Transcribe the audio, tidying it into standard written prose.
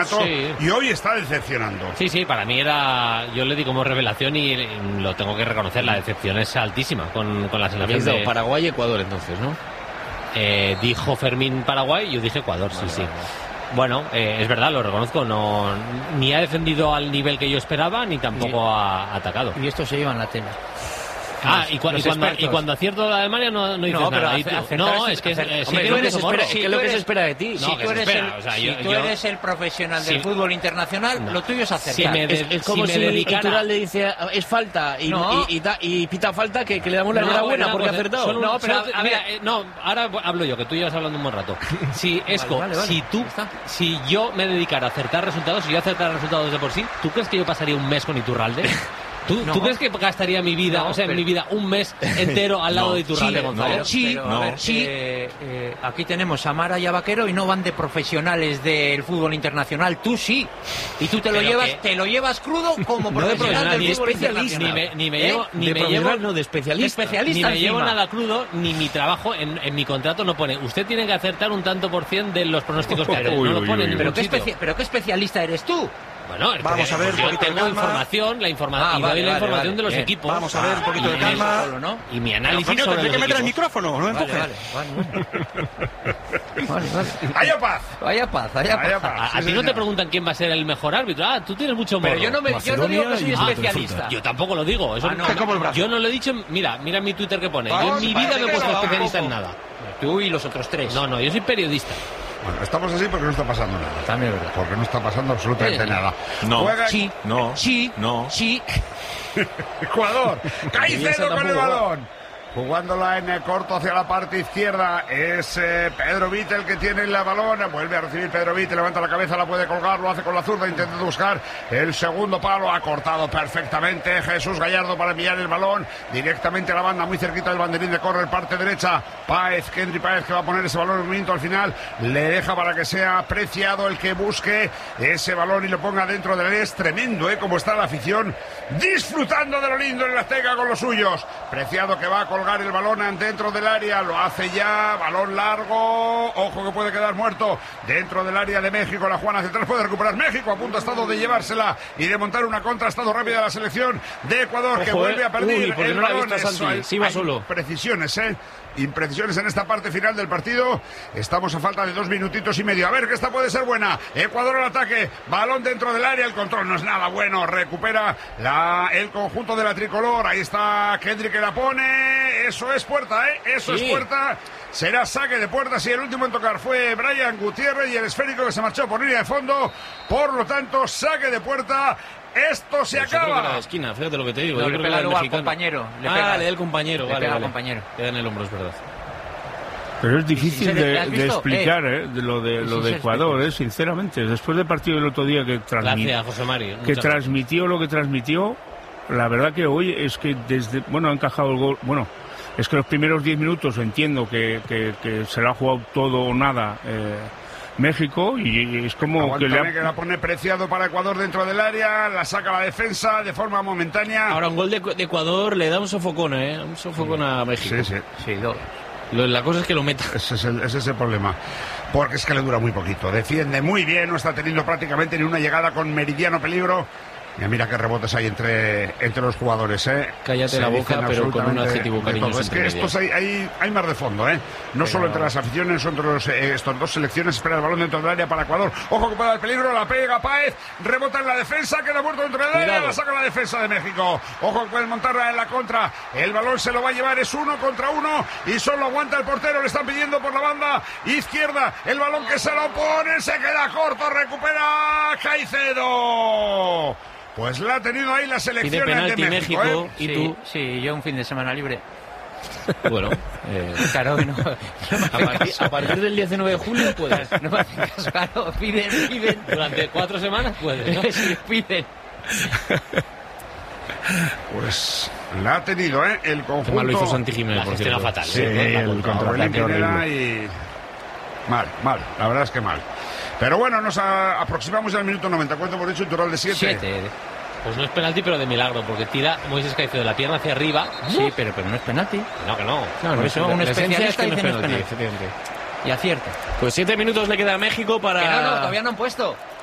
campeonato, y hoy está decepcionando. Sí, para mí yo le di como revelación y lo tengo que reconocer, la decepción es altísima con la selección de Paraguay y Ecuador entonces, ¿no? Dijo Fermín Paraguay, yo dije Ecuador, sí. Bueno, es verdad, lo reconozco, ni ha defendido al nivel que yo esperaba, ni tampoco ha atacado. Y esto se lleva en la tela. Y cuando acierto la Alemania no dices nada. Es que es lo que se espera de ti. Si tú eres el profesional del fútbol internacional, lo tuyo es acertar. Es como si Iturralde le dice es falta y pita falta que le damos la enhorabuena porque ha acertado. Ahora hablo yo, que tú llevas hablando un buen rato. Si yo me dedicara a acertar resultados, si yo acertara resultados de por sí, ¿tú crees que yo pasaría un mes con Iturralde? ¿Tú crees que gastaría mi vida, mi vida, un mes entero al lado de Iturralde, Gonzalo? Aquí tenemos a Mara y a Vaquero y no van de profesionales del fútbol internacional. Tú sí. Y tú te lo llevas crudo como profesional del fútbol internacional. Ni me llevo de especialista. Ni me llevo nada crudo, ni mi trabajo en mi contrato no pone. Usted tiene que acertar un tanto por cien de los pronósticos que hace. No lo pone en ningún sitio. ¿Pero qué especialista eres tú? Bueno, vamos a ver, yo tengo información, doy la información de los equipos. Vamos a ver, un poquito de calma. Y mi análisis sobre los equipos. Que meter el micrófono, no me empujes. Vaya paz. A ti no te preguntan quién va a ser el mejor árbitro. Tú tienes mucho morro. Pero yo no digo que soy especialista. Yo tampoco lo digo. Yo no lo he dicho. Mira mi Twitter que pone. Yo en mi vida me he puesto especialista en nada. Tú y los otros tres. No, yo soy periodista. Bueno, estamos así porque no está pasando nada. También es verdad. Porque no está pasando absolutamente nada. Sí. Ecuador. Caicedo con el balón. Jugándola en el corto hacia la parte izquierda. Es Pedro Vite el que tiene el balón. Vuelve a recibir Pedro Vite. Levanta la cabeza, la puede colgar. Lo hace con la zurda. Intenta buscar el segundo palo. Ha cortado perfectamente Jesús Gallardo para enviar el balón directamente a la banda, muy cerquita del banderín de córner, parte derecha. Kendry Páez, que va a poner ese balón en movimiento al final. Le deja para que sea Preciado el que busque ese balón y lo ponga dentro del área. Es tremendo, como está la afición disfrutando de lo lindo en el Azteca con los suyos. Preciado que va a colgar el balón dentro del área, lo hace ya, balón largo, ojo que puede quedar muerto dentro del área de México. La Juana central puede recuperar México, a punto ha estado de llevársela y de montar una contra, ha estado rápida la selección de Ecuador, que vuelve a perder el balón. Sí, va solo. Imprecisiones en esta parte final del partido. Estamos a falta de 2 minutitos y medio. A ver, que esta puede ser buena. Ecuador al ataque, balón dentro del área, el control no es nada bueno. Recupera el conjunto de la tricolor. Ahí está Kendry que la pone. Eso es puerta, es puerta. Será saque de puerta. Si el último en tocar fue Brian Gutiérrez y el esférico que se marchó por línea de fondo. Por lo tanto, saque de puerta. Esto se acaba. La esquina, fíjate lo que te digo. No, le pega luego al compañero. Le da el compañero. Le pega al compañero. Le da en el hombro, es verdad. Pero es difícil de explicar de lo de Ecuador, sinceramente. Después del partido del otro día que transmitió lo que transmitió, la verdad que hoy es que ha encajado el gol. Bueno, es que los primeros 10 minutos entiendo que se lo ha jugado todo o nada México, y es como que la pone Preciado para Ecuador dentro del área, la saca la defensa de forma momentánea. Ahora un gol de Ecuador le da un sofocón, un sofocón a México. Sí. La cosa es que lo meta. Ese es el problema. Porque es que le dura muy poquito. Defiende muy bien, no está teniendo prácticamente ni una llegada con meridiano peligro. Mira qué rebotes hay entre los jugadores, Cállate la boca, pero con un adjetivo cariñoso. Es que estos hay más de fondo, No solo entre las aficiones, entre estos dos selecciones. Espera el balón dentro del área para Ecuador. Ojo que puede dar peligro, la pega Páez, rebota en la defensa, queda muerto dentro del área, la saca la defensa de México. Ojo que pueden montarla en la contra. El balón se lo va a llevar, es 1 contra 1 y solo aguanta el portero. Le están pidiendo por la banda izquierda. El balón que se lo pone, se queda corto, recupera Caicedo. Pues la ha tenido ahí la selección de México. ¿Y tú? Sí, yo un fin de semana libre. Bueno, claro que no. A partir del 19 de julio puedes. No me hacen caso, claro, piden. Durante 4 semanas puedes, ¿no? Sí, piden. Pues la ha tenido, el conjunto. Qué mal lo hizo Santi Jiménez, por cierto. Fatal. Sí, el control de primera y... Mal, la verdad es que mal. Pero bueno, nos aproximamos al minuto 90. ¿Cuánto hemos dicho? Un total de 7. Pues no es penalti, pero de milagro, porque tira Moisés Caicedo de la pierna hacia arriba. Sí, pero no es penalti. No, que no. Claro, por eso un especialista dice no es penalti. Y acierta. Pues 7 minutos le queda a México para... Que no, todavía no han puesto.